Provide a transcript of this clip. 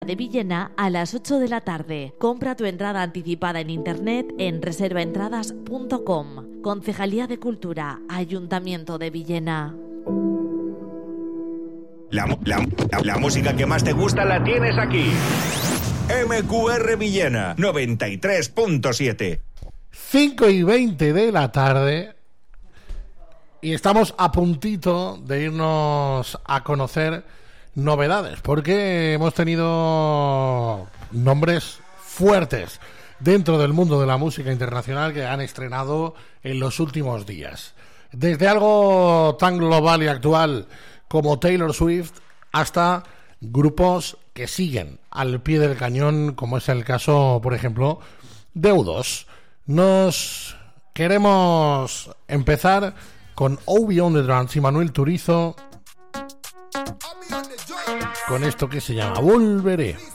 de Villena a las 8 de la tarde. Compra tu entrada anticipada en internet en reservaentradas.com. Concejalía de Cultura, Ayuntamiento de Villena. La música que más te gusta la tienes aquí. MQR Villena 93.7. 5:20 de la tarde y estamos a puntito de irnos a conocer novedades, porque hemos tenido nombres fuertes dentro del mundo de la música internacional que han estrenado en los últimos días. Desde algo tan global y actual como Taylor Swift hasta grupos que siguen al pie del cañón, como es el caso, por ejemplo, de U2. Nos queremos empezar con Obi on the Drums y Manuel Turizo con esto que se llama Volveré.